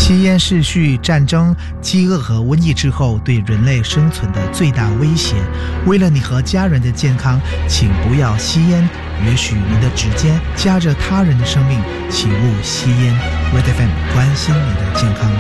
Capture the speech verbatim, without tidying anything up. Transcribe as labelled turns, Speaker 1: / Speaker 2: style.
Speaker 1: 吸烟是续战争、饥饿和瘟疫之后对人类生存的最大威胁。为了你和家人的健康，请不要吸烟。也许你的指尖夹着他人的生命，请勿吸烟。Red F M 关心你的健康。